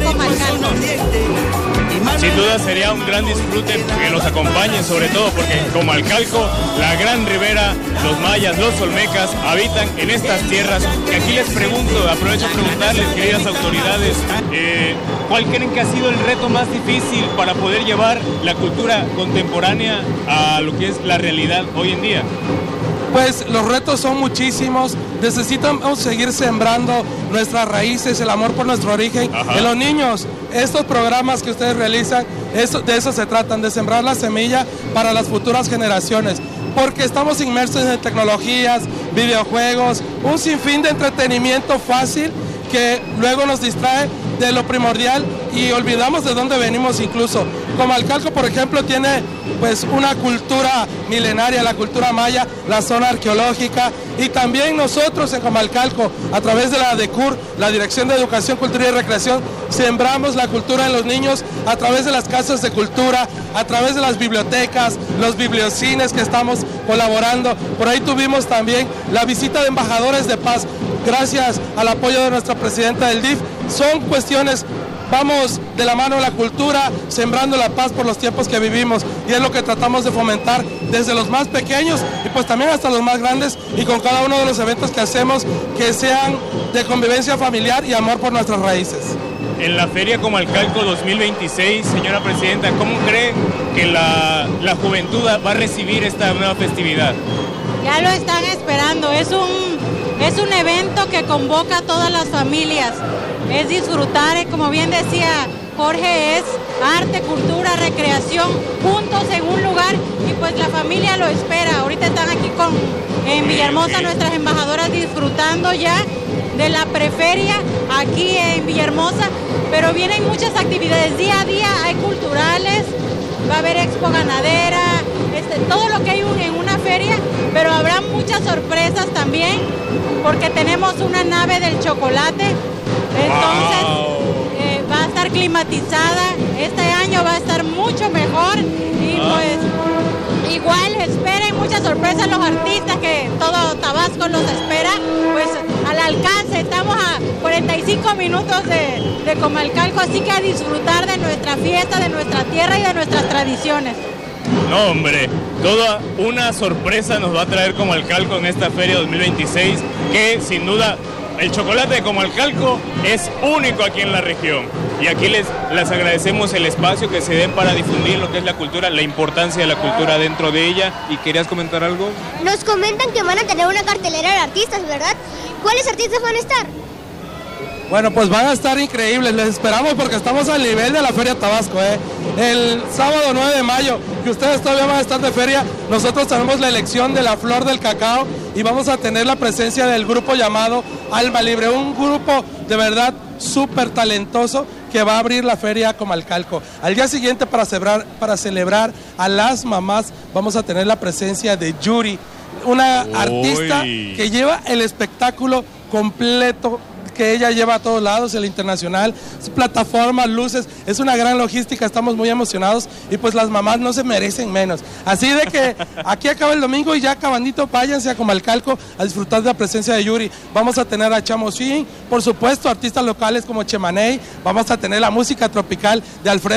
Comalcalco. Sin duda sería un gran disfrute que los acompañen, sobre todo porque en Comalcalco, la Gran Ribera, los mayas, los olmecas habitan en estas tierras. Y aquí les pregunto, aprovecho a preguntarles, queridas autoridades, ¿cuál creen que ha sido el reto más difícil para poder llevar la cultura contemporánea a lo que es la realidad hoy en día? Pues los retos son muchísimos, necesitamos seguir sembrando nuestras raíces, el amor por nuestro origen. En los niños. Estos programas que ustedes realizan, de eso se tratan, de sembrar la semilla para las futuras generaciones, porque estamos inmersos en tecnologías, videojuegos, un sinfín de entretenimiento fácil que luego nos distrae de lo primordial y olvidamos de dónde venimos incluso. Comalcalco, por ejemplo, tiene pues una cultura milenaria, la cultura maya, la zona arqueológica, y también nosotros en Comalcalco, a través de la DECUR, la Dirección de Educación, Cultura y Recreación, sembramos la cultura en los niños a través de las casas de cultura, a través de las bibliotecas, los bibliocines que estamos colaborando. Por ahí tuvimos también la visita de embajadores de paz, gracias al apoyo de nuestra presidenta del DIF. Son cuestiones, vamos de la mano de la cultura, sembrando la paz por los tiempos que vivimos, y es lo que tratamos de fomentar desde los más pequeños y pues también hasta los más grandes, y con cada uno de los eventos que hacemos, que sean de convivencia familiar y amor por nuestras raíces. En la Feria Comalcalco 2026, señora presidenta, ¿cómo cree que la juventud va a recibir esta nueva festividad? Ya lo están esperando, es un evento que convoca a todas las familias, es disfrutar, como bien decía Jorge, es arte, cultura, recreación, juntos en un lugar, y pues la familia lo espera. Ahorita están aquí en Villahermosa nuestras embajadoras disfrutando ya de la preferia aquí en Villahermosa, pero vienen muchas actividades, día a día hay culturales, va a haber expo ganadera, todo lo que hay en una feria, pero habrá muchas sorpresas también, porque tenemos una nave del chocolate, entonces va a estar climatizada, este año va a estar mucho mejor, y pues igual esperen muchas sorpresas los artistas, que todo Tabasco los espera, pues al alcance, estamos a 45 minutos de Comalcalco, así que a disfrutar de nuestra fiesta, de nuestra tierra y de nuestras tradiciones. No, hombre, toda una sorpresa nos va a traer Comalcalco en esta Feria 2026, que sin duda el chocolate de Comalcalco es único aquí en la región. Y aquí les agradecemos el espacio que se den para difundir lo que es la cultura, la importancia de la cultura dentro de ella. ¿Y querías comentar algo? Nos comentan que van a tener una cartelera de artistas, ¿verdad? ¿Cuáles artistas van a estar? Bueno, pues van a estar increíbles, les esperamos porque estamos al nivel de la Feria Tabasco, El sábado 9 de mayo, que ustedes todavía van a estar de feria, nosotros tenemos la elección de la flor del cacao y vamos a tener la presencia del grupo llamado Alma Libre, un grupo de verdad súper talentoso que va a abrir la Feria Comalcalco. Al día siguiente, para celebrar a las mamás, vamos a tener la presencia de Yuri, una artista que lleva el espectáculo completo, que ella lleva a todos lados, el internacional, plataformas, luces, es una gran logística, estamos muy emocionados, y pues las mamás no se merecen menos. Así de que aquí acaba el domingo y ya acabandito, váyanse a Comalcalco a disfrutar de la presencia de Yuri. Vamos a tener a Chamo Swing, por supuesto, artistas locales como Chemaney, vamos a tener la música tropical de Alfredo